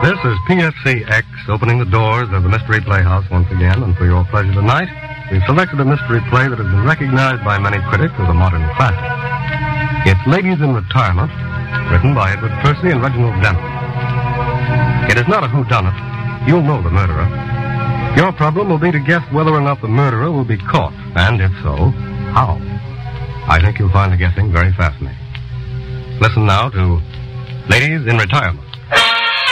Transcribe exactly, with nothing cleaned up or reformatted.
This is P F C X opening the doors of the Mystery Playhouse once again, and for your pleasure tonight, we've selected a mystery play that has been recognized by many critics as a modern classic. It's Ladies in Retirement, written by Edward Percy and Reginald Denton. It is not a whodunit. You'll know the murderer. Your problem will be to guess whether or not the murderer will be caught, and if so, how. I think you'll find the guessing very fascinating. Listen now to Ladies in Retirement.